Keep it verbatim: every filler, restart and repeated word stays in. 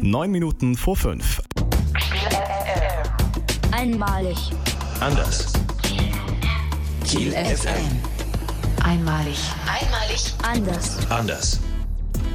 Neun Minuten vor fünf. Einmalig. Anders. Kiel F M. Einmalig. Einmalig. Anders. Anders.